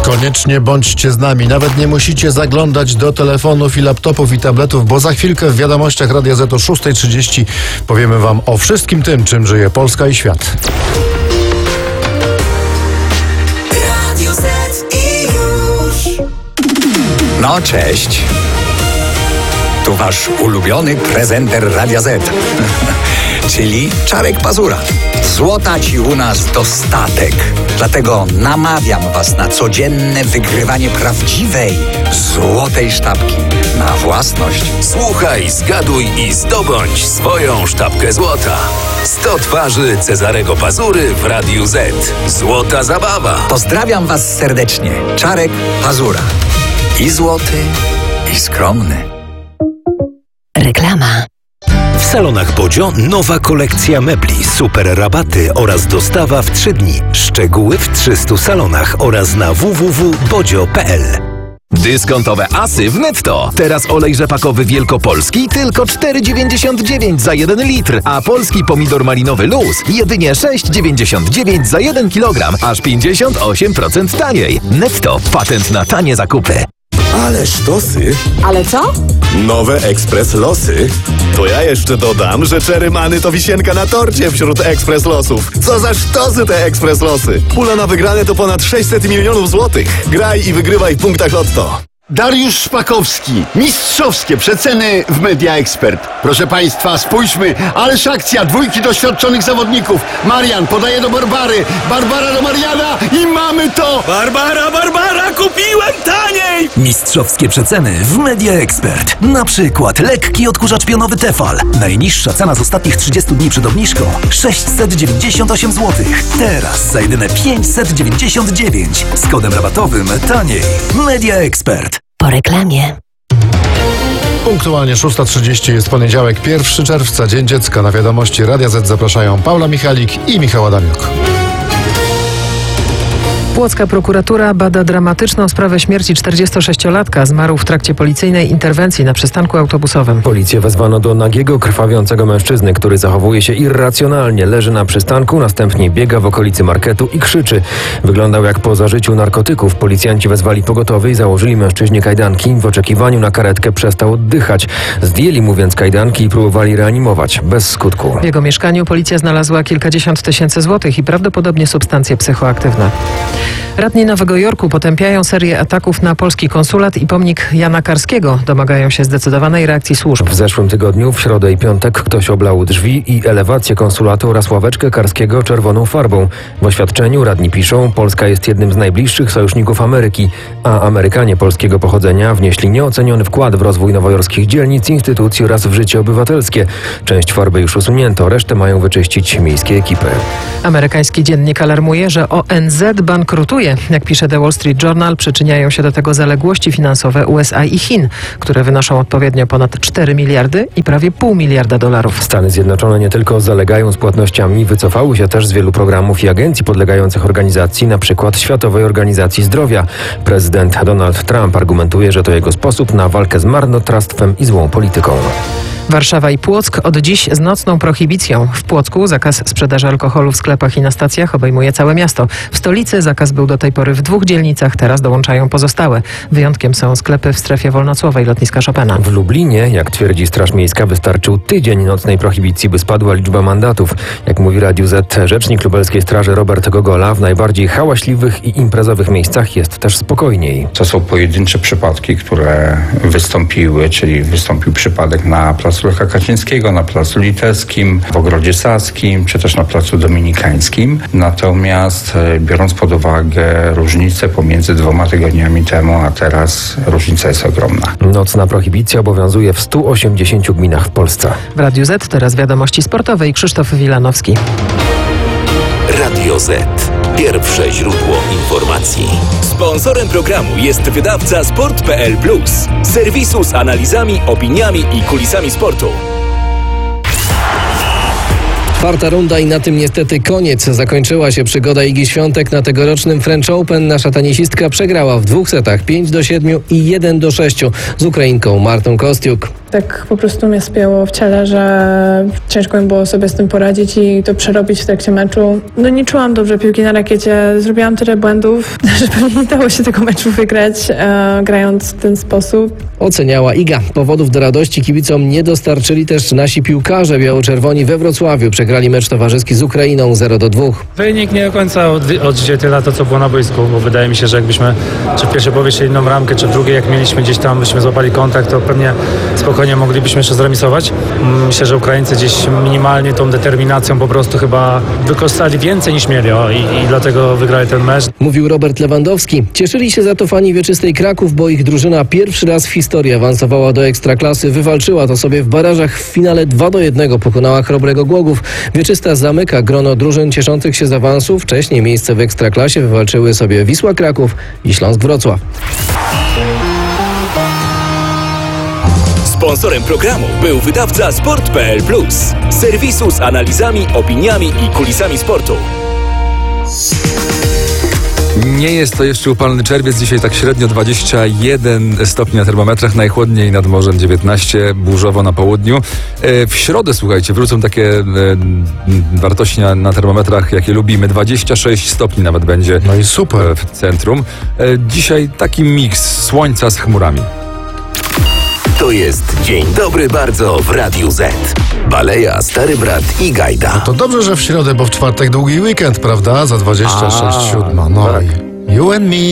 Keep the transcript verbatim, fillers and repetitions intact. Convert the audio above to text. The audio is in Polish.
Koniecznie bądźcie z nami. Nawet nie musicie zaglądać do telefonów i laptopów i tabletów, bo za chwilkę w wiadomościach Radia Z o szósta trzydzieści powiemy wam o wszystkim tym, czym żyje Polska i świat. Radio Z i już. No cześć. Tu wasz ulubiony prezenter Radia Z. Czyli Czarek Pazura. Złota ci u nas dostatek. Dlatego namawiam was na codzienne wygrywanie prawdziwej, złotej sztabki. Na własność. Słuchaj, zgaduj i zdobądź swoją sztabkę złota. sto twarzy Cezarego Pazury w Radiu Z. Złota zabawa. Pozdrawiam was serdecznie. Czarek Pazura. I złoty, i skromny. Reklama. W salonach Bodzio nowa kolekcja mebli, super rabaty oraz dostawa w trzy dni. Szczegóły w trzystu salonach oraz na w w w kropka bodzio kropka p l. Dyskontowe asy w Netto. Teraz olej rzepakowy wielkopolski tylko cztery dziewięćdziesiąt dziewięć za jeden litr, a polski pomidor malinowy Luz jedynie sześć dziewięćdziesiąt dziewięć za jeden kilogram, aż pięćdziesiąt osiem procent taniej. Netto. Patent na tanie zakupy. Ale sztosy. Ale co? Nowe Ekspres Losy. To ja jeszcze dodam, że czerymany to wisienka na torcie wśród Ekspres Losów. Co za sztosy te Ekspres Losy. Pula na wygrane to ponad sześćset milionów złotych. Graj i wygrywaj w punktach Lotto. Dariusz Szpakowski. Mistrzowskie przeceny w Media Expert. Proszę Państwa, spójrzmy, ależ akcja dwójki doświadczonych zawodników. Marian podaje do Barbary, Barbara do Mariana i mamy to! Barbara, Barbara, kupiłem taniej! Mistrzowskie przeceny w Media Expert. Na przykład lekki odkurzacz pionowy Tefal. Najniższa cena z ostatnich trzydziestu dni przed obniżką sześćset dziewięćdziesiąt osiem złotych. Teraz za jedyne pięćset dziewięćdziesiąt dziewięć. Z kodem rabatowym taniej. Media Expert. Po reklamie. Punktualnie szósta trzydzieści jest poniedziałek, pierwszego czerwca, Dzień Dziecka. Na wiadomości Radia Z zapraszają Paula Michalik i Michał Adamiuk. Płocka prokuratura bada dramatyczną sprawę śmierci czterdziestosześciolatka. Zmarł w trakcie policyjnej interwencji na przystanku autobusowym. Policję wezwano do nagiego, krwawiącego mężczyzny, który zachowuje się irracjonalnie. Leży na przystanku, następnie biega w okolicy marketu i krzyczy. Wyglądał jak po zażyciu narkotyków. Policjanci wezwali pogotowie i założyli mężczyźnie kajdanki. W oczekiwaniu na karetkę przestał oddychać. Zdjęli mu więc kajdanki i próbowali reanimować. Bez skutku. W jego mieszkaniu policja znalazła kilkadziesiąt tysięcy złotych i prawdopodobnie substancje psychoaktywne. Radni Nowego Jorku potępiają serię ataków na polski konsulat i pomnik Jana Karskiego. Domagają się zdecydowanej reakcji służb. W zeszłym tygodniu, w środę i piątek, ktoś oblał drzwi i elewację konsulatu oraz ławeczkę Karskiego czerwoną farbą. W oświadczeniu radni piszą, Polska jest jednym z najbliższych sojuszników Ameryki, a Amerykanie polskiego pochodzenia wnieśli nieoceniony wkład w rozwój nowojorskich dzielnic, instytucji oraz w życie obywatelskie. Część farby już usunięto, resztę mają wyczyścić miejskie ekipy. Amerykański dziennik alarmuje, że O N Z bankrutuje. Jak pisze The Wall Street Journal, przyczyniają się do tego zaległości finansowe U S A i Chin, które wynoszą odpowiednio ponad cztery miliardy i prawie pół miliarda dolarów. Stany Zjednoczone nie tylko zalegają z płatnościami, wycofały się też z wielu programów i agencji podlegających organizacji, na przykład Światowej Organizacji Zdrowia. Prezydent Donald Trump argumentuje, że to jego sposób na walkę z marnotrawstwem i złą polityką. Warszawa i Płock od dziś z nocną prohibicją. W Płocku zakaz sprzedaży alkoholu w sklepach i na stacjach obejmuje całe miasto. W stolicy zakaz był do tej pory w dwóch dzielnicach, teraz dołączają pozostałe. Wyjątkiem są sklepy w strefie wolnocłowej lotniska Chopina. W Lublinie, jak twierdzi Straż Miejska, wystarczył tydzień nocnej prohibicji, by spadła liczba mandatów. Jak mówi Radiu Z rzecznik lubelskiej straży Robert Gogola, w najbardziej hałaśliwych i imprezowych miejscach jest też spokojniej. To są pojedyncze przypadki, które wystąpiły, czyli wystąpił przypadek na placu Lecha Kaczyńskiego, na placu Litewskim, w Ogrodzie Saskim, czy też na placu Dominikańskim. Natomiast biorąc pod uwagę różnicę pomiędzy dwoma tygodniami temu, a teraz różnica jest ogromna. Nocna prohibicja obowiązuje w stu osiemdziesięciu gminach w Polsce. W Radiu Z teraz wiadomości sportowe i Krzysztof Wilanowski. Radio Z. Pierwsze źródło informacji. Sponsorem programu jest wydawca sport kropka p l plus, serwisu z analizami, opiniami i kulisami sportu. Czwarta runda i na tym niestety koniec. Zakończyła się przygoda Igi Świątek na tegorocznym French Open. Nasza tenisistka przegrała w dwóch setach pięć do siedmiu i jeden do sześciu z Ukrainką Martą Kostiuk. Tak po prostu mnie spięło w ciele, że ciężko mi było sobie z tym poradzić i to przerobić w trakcie meczu. No nie czułam dobrze piłki na rakiecie, zrobiłam tyle błędów, że pewnie nie dało się tego meczu wygrać, e, grając w ten sposób. Oceniała Iga. Powodów do radości kibicom nie dostarczyli też nasi piłkarze. Biało-czerwoni we Wrocławiu przegrali mecz towarzyski z Ukrainą zero do dwóch. Wynik nie do końca odzwierciedla to, co było na boisku, bo wydaje mi się, że jakbyśmy czy w pierwszej połowie jedną ramkę, czy w drugiej, jak mieliśmy gdzieś tam, byśmy złapali kontakt, to pewnie spokojnie moglibyśmy jeszcze zremisować. Myślę, że Ukraińcy gdzieś minimalnie tą determinacją po prostu chyba wykorzystali więcej niż mieli o, i, i dlatego wygrali ten mecz. Mówił Robert Lewandowski. Cieszyli się za to fani Wieczystej Kraków, bo ich drużyna pierwszy raz w historii awansowała do Ekstraklasy, wywalczyła to sobie w barażach. W finale dwa do jednego pokonała Chrobrego Głogów. Wieczysta zamyka grono drużyn cieszących się z awansu. Wcześniej miejsce w Ekstraklasie wywalczyły sobie Wisła Kraków i Śląsk Wrocław. Sponsorem programu był wydawca sport kropka p l plus, serwisu z analizami, opiniami i kulisami sportu. Nie jest to jeszcze upalny czerwiec, dzisiaj tak średnio dwadzieścia jeden stopni na termometrach, najchłodniej nad morzem dziewiętnaście, burzowo na południu. W środę, słuchajcie, wrócą takie wartości na, na termometrach, jakie lubimy. dwadzieścia sześć stopni nawet będzie. No i super. W centrum. Dzisiaj taki miks słońca z chmurami. To jest Dzień Dobry Bardzo w Radiu Z. Baleja, Stary Brat i Gajda. No to dobrze, że w środę, bo w czwartek długi weekend, prawda? Za dwadzieścia sześć A, siódma. No tak. i you and me.